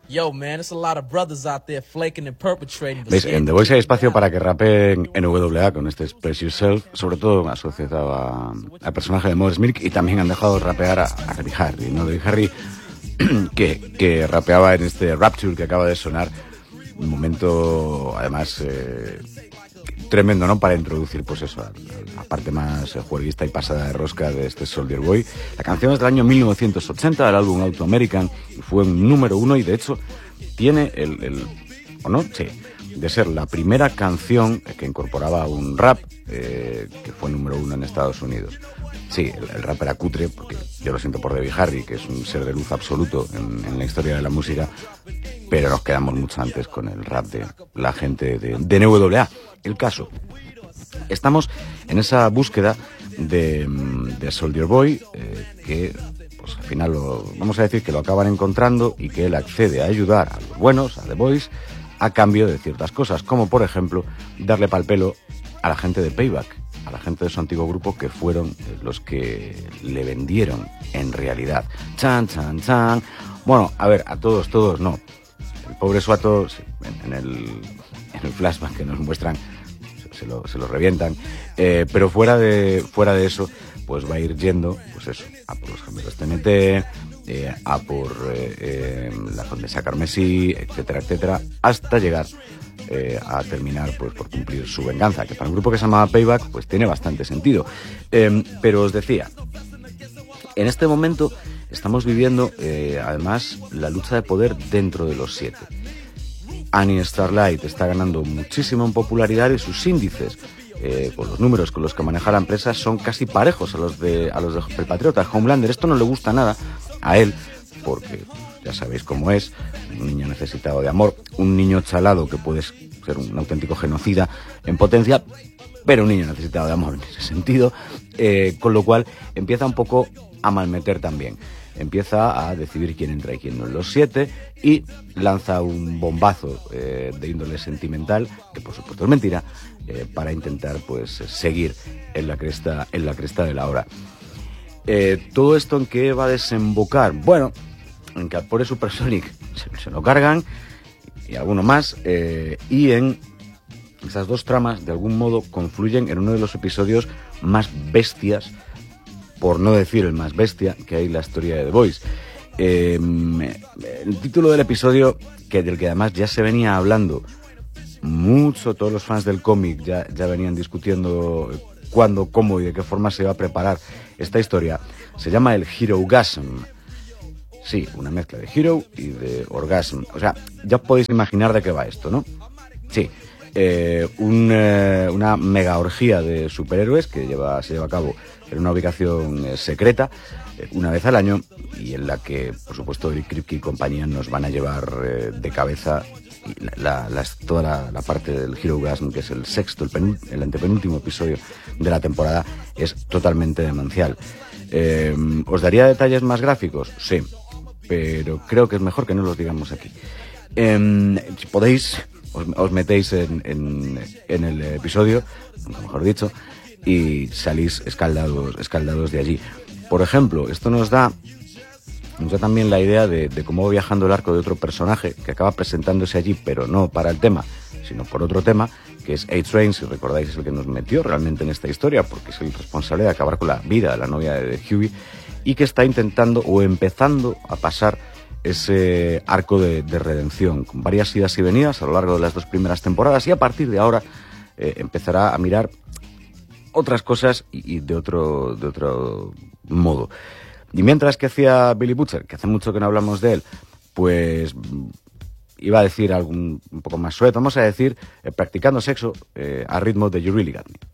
Yo, man, it's a lot of brothers out there flaking and perpetrating. ¿Veis? En The Voice hay espacio para que rapeen NWA con este Express Yourself, sobre todo asociado al personaje de Morris Milk, y también han dejado rapear a Debbie Harry, ¿no? Debbie Harry que rapeaba en este Rapture que acaba de sonar, un momento además tremendo, ¿no? Para introducir, pues eso, a la parte más juerguista y pasada de rosca de este Soldier Boy. La canción es del año 1980, del álbum Auto American, y fue un número 1, y de hecho tiene ¿o no? Sí, de ser la primera canción que incorporaba un rap que fue número 1 en Estados Unidos. Sí, el rap era cutre, porque yo lo siento por Debbie Harry, que es un ser de luz absoluto en la historia de la música, pero nos quedamos mucho antes con el rap de la gente de NWA. El caso, estamos en esa búsqueda de Soldier Boy, que pues al final vamos a decir que lo acaban encontrando, y que él accede a ayudar a los buenos, a The Boys, a cambio de ciertas cosas, como por ejemplo darle pal pelo a la gente de Payback, a la gente de su antiguo grupo, que fueron los que le vendieron en realidad. Chan, chan, chan. Bueno, a ver, a todos no. El pobre Suato, en el flashback que nos muestran, se lo revientan, pero fuera de eso, pues va a ir yendo, pues eso, a por los gemelos TNT, a por la condesa Carmesí, etcétera, etcétera, hasta llegar a terminar pues por cumplir su venganza, que para un grupo que se llamaba Payback pues tiene bastante sentido. Pero os decía, en este momento estamos viviendo además la lucha de poder dentro de los 7. Annie Starlight está ganando muchísimo en popularidad, y sus índices con los números con los que maneja la empresa son casi parejos a los de El Patriota. Homelander, esto no le gusta nada a él, porque ya sabéis cómo es, un niño necesitado de amor, un niño chalado que puede ser un auténtico genocida en potencia, pero un niño necesitado de amor en ese sentido, con lo cual empieza un poco a malmeter también. Empieza a decidir quién entra y quién no en los 7, y lanza un bombazo de índole sentimental, que por supuesto es mentira, para intentar pues seguir en la cresta de la ola. ¿Todo esto en qué va a desembocar? Bueno, en que al pobre Supersonic se lo cargan, y alguno más, y en esas dos tramas de algún modo confluyen en uno de los episodios más bestias, por no decir el más bestia, que hay en la historia de The Boys. El título del episodio, del que además ya se venía hablando mucho, todos los fans del cómic ya venían discutiendo cuándo, cómo y de qué forma se iba a preparar esta historia, se llama el Herogasm. Sí, una mezcla de Hero y de Orgasm. O sea, ya podéis imaginar de qué va esto, ¿no? Sí, una mega orgía de superhéroes que se lleva a cabo en una ubicación secreta una vez al año, y en la que, por supuesto, Eric Kripke y compañía nos van a llevar de cabeza, y toda la parte del Herogasm, que es el sexto, el antepenúltimo episodio de la temporada, es totalmente demencial. ¿Os daría detalles más gráficos? Sí, pero creo que es mejor que no los digamos aquí. Si podéis, os metéis en el episodio, nunca mejor dicho, y salís escaldados de allí. Por ejemplo, esto nos da también la idea de cómo va viajando el arco de otro personaje que acaba presentándose allí, pero no para el tema, sino por otro tema, que es A-Train, si recordáis, es el que nos metió realmente en esta historia, porque es el responsable de acabar con la vida de la novia de Hughie, y que está intentando o empezando a pasar ese arco de redención, con varias idas y venidas a lo largo de las 2 primeras temporadas, y a partir de ahora empezará a mirar otras cosas y de otro modo. Y mientras que hacía Billy Butcher, que hace mucho que no hablamos de él, pues iba a decir algo un poco más suave, vamos a decir, practicando sexo a ritmo de You Really Got Me.